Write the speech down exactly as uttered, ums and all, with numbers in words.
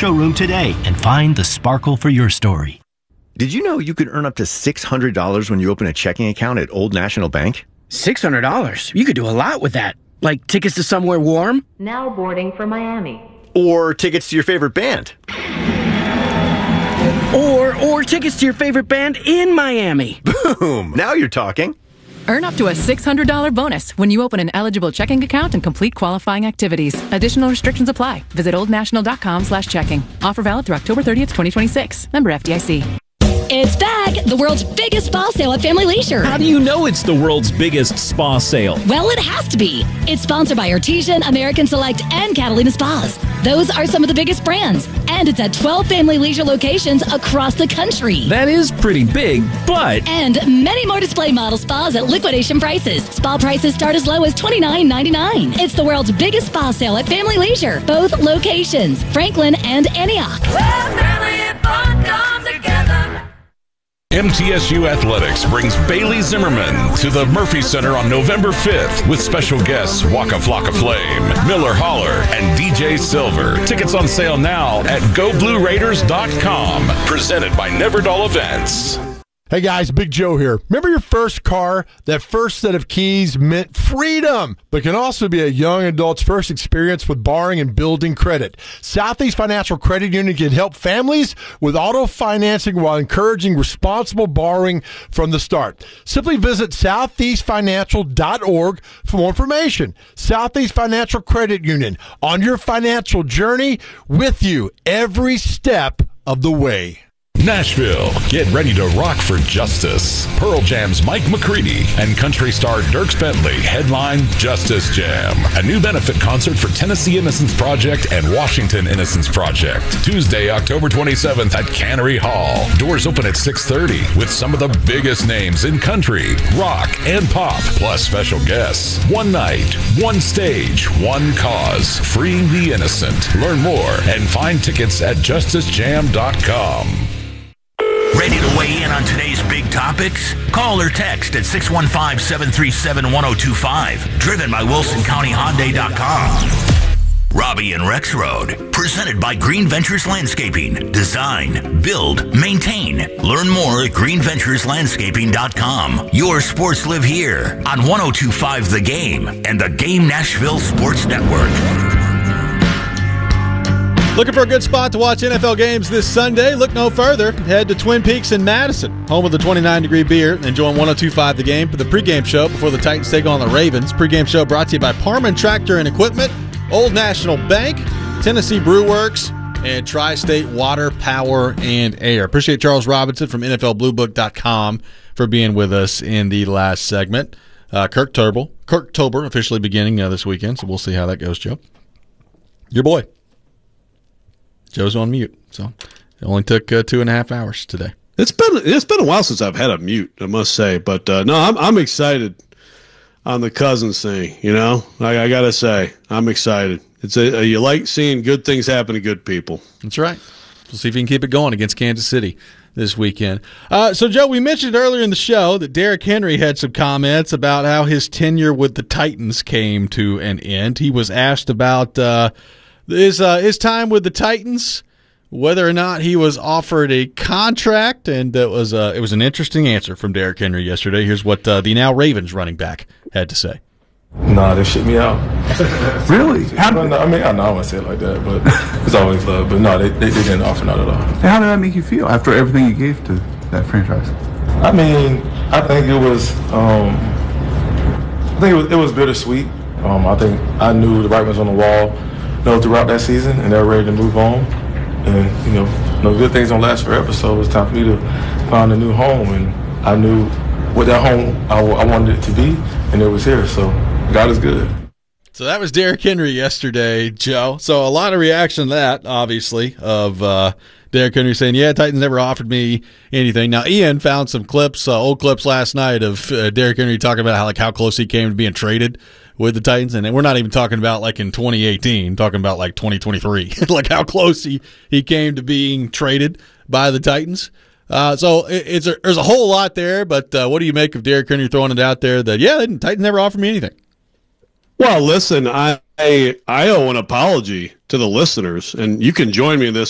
showroom today and find the sparkle for your story. Did you know you could earn up to six hundred dollars when you open a checking account at Old National Bank? six hundred dollars? You could do a lot with that. Like tickets to somewhere warm? Now boarding for Miami. Or tickets to your favorite band. Or, or tickets to your favorite band in Miami. Boom! Now you're talking. Earn up to a six hundred dollars bonus when you open an eligible checking account and complete qualifying activities. Additional restrictions apply. Visit oldnational.com slash checking. Offer valid through October thirtieth, twenty twenty-six. Member F D I C. It's back! The world's biggest spa sale at Family Leisure. How do you know it's the world's biggest spa sale? Well, it has to be. It's sponsored by Artesian, American Select, and Catalina Spas. Those are some of the biggest brands. And it's at twelve Family Leisure locations across the country. That is pretty big, but... And many more display model spas at liquidation prices. Spa prices start as low as twenty-nine ninety-nine. It's the world's biggest spa sale at Family Leisure. Both locations, Franklin and Antioch. Where family and fun come together. M T S U Athletics brings Bailey Zimmerman to the Murphy Center on November fifth with special guests Waka Flocka Flame, Miller Holler, and D J Silver. Tickets on sale now at go blue raiders dot com. Presented by Neverdall Events. Hey guys, Big Joe here. Remember your first car? That first set of keys meant freedom, but can also be a young adult's first experience with borrowing and building credit. Southeast Financial Credit Union can help families with auto financing while encouraging responsible borrowing from the start. Simply visit southeast financial dot org for more information. Southeast Financial Credit Union, on your financial journey with you every step of the way. Nashville, get ready to rock for justice. Pearl Jam's Mike McCready and country star Dierks Bentley headline Justice Jam, a new benefit concert for Tennessee Innocence Project and Washington Innocence Project. Tuesday, October twenty-seventh at Cannery Hall. Doors open at six thirty with some of the biggest names in country, rock, and pop, plus special guests. One night, one stage, one cause, freeing the innocent. Learn more and find tickets at justice jam dot com. Ready to weigh in on today's big topics? Call or text at six one five, seven three seven, one oh two five. Driven by Wilson County Hyundai dot com. Robbie and Rex Road. Presented by Green Ventures Landscaping. Design, build, maintain. Learn more at green ventures landscaping dot com. Your sports live here on one oh two five The Game and the Game Nashville Sports Network. Looking for a good spot to watch N F L games this Sunday? Look no further. Head to Twin Peaks in Madison, home of the twenty-nine degree beer, and join one oh two five The Game for the pregame show before the Titans take on the Ravens. Pregame show brought to you by Parman Tractor and Equipment, Old National Bank, Tennessee Brew Works, and Tri-State Water, Power, and Air. Appreciate Charles Robinson from N F L Blue Book dot com for being with us in the last segment. Uh, Kirk Turble, Kirktober officially beginning uh, this weekend, so we'll see how that goes, Joe. Your boy. Joe's on mute, so it only took uh, two and a half hours today. It's been it's been a while since I've had a mute, I must say, but uh, no, I'm I'm excited on the Cousins thing. You know, I, I gotta say, I'm excited. It's a, a you like seeing good things happen to good people. That's right. We'll see if he can keep it going against Kansas City this weekend. Uh, so, Joe, we mentioned earlier in the show that Derrick Henry had some comments about how his tenure with the Titans came to an end. He was asked about uh, his uh, his time with the Titans, whether or not he was offered a contract, and it was uh, it was an interesting answer from Derrick Henry yesterday. Here's what uh, the now Ravens running back had to say. Nah, they shit me out. Really? How did, I mean, I know I wouldn't say it like that, but it's always love. But no, they, they, they didn't offer not at all. And how did that make you feel after everything you gave to that franchise? I mean, I think it was, um, I think it was, it was bittersweet. Um, I think I knew the writing was on the wall, you know, throughout that season, and they were ready to move on. And you know, you know, good things don't last forever, so it was time for me to find a new home, and I knew what that home I, I wanted it to be, and it was here. So. God is good. So that was Derrick Henry yesterday, Joe. So a lot of reaction to that, obviously, of uh, Derrick Henry saying, yeah, Titans never offered me anything. Now, Ian found some clips, uh, old clips last night of uh, Derrick Henry talking about how, like, how close he came to being traded with the Titans. And we're not even talking about, like, in twenty eighteen, talking about, like, twenty twenty-three, like how close he, he came to being traded by the Titans. Uh, so it, it's a, there's a whole lot there, but uh, what do you make of Derrick Henry throwing it out there that, yeah, the Titans never offered me anything? Well, listen, I, I I owe an apology to the listeners, and you can join me in this